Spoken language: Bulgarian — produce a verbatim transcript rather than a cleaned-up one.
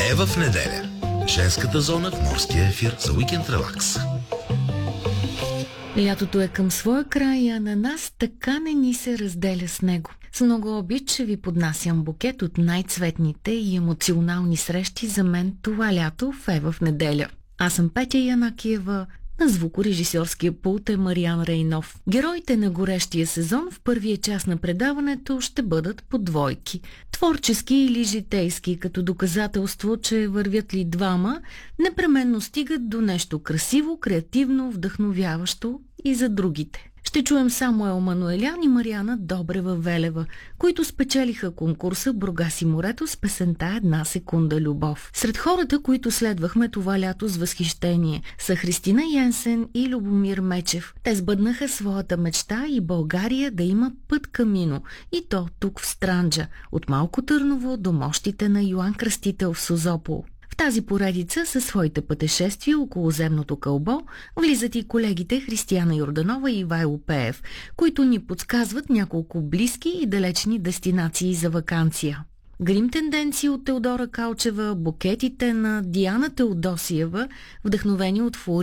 Не в неделя. Женската зона в морския ефир за уикенд релакс. Лятото е към своя край, а на нас така не ни се разделя с него. С много обич ще ви поднасям букет от най-цветните и емоционални срещи за мен това лято в Е в неделя. Аз съм Петя Янакиева, на звукорежисьорския пулт е Мариан Рейнов. Героите на горещия сезон в първия час на предаването ще бъдат по двойки. Творчески или житейски, като доказателство, че вървят ли двама, непременно стигат до нещо красиво, креативно, вдъхновяващо и за другите. Ще чуем Самуел Мануелян и Мариана Добрева-Велева, които спечелиха конкурса Бургас и морето с песента "Една секунда любов". Сред хората, които следвахме това лято с възхищение, са Христина Йенсен и Любомир Мечев. Те сбъднаха своята мечта и България да има път камино, и то тук в Странджа, от Малко Търново до мощите на Йоан Кръстител в Созопол. В тази поредица със своите пътешествия около земното кълбо влизат и колегите Християна Йорданова и Ивайло Пеев, които ни подсказват няколко близки и далечни дестинации за ваканция. Грим тенденции от Теодора Калчева, букетите на Диана Теодосиева, вдъхновени от